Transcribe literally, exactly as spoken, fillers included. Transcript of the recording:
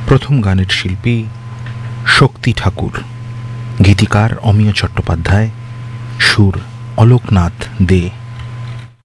প্রথম গানের শিল্পী শক্তি ঠাকুর, গীতিকার অমিয় চট্টোপাধ্যায়, সুর অলোকনাথ দে।